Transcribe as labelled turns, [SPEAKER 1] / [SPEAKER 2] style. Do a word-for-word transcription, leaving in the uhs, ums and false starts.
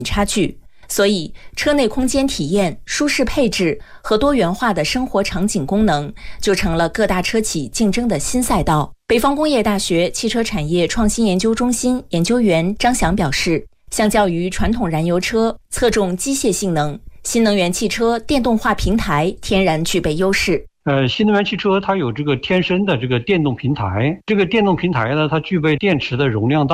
[SPEAKER 1] 差距。所以，车内空间体验、舒适配置和多元化的生活场景功能，就成了各大车企竞争的新赛道。北方工业大学汽车产业创新研究中心研究员张翔表示，相较于传统燃油车侧重机械性能，新能源汽车电动化平台天然具备优势。
[SPEAKER 2] 呃，新能源汽车它有这个天生的这个电动平台，这个电动平台呢，它具备电池的容量大。